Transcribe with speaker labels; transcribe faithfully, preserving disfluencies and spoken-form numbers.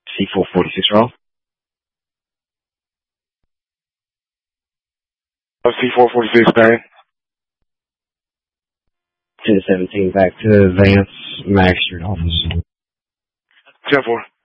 Speaker 1: C four forty-six roll.
Speaker 2: Oh, C four forty-six, bang.
Speaker 1: ten seventeen back to Vance Magistrate office.
Speaker 2: ten four.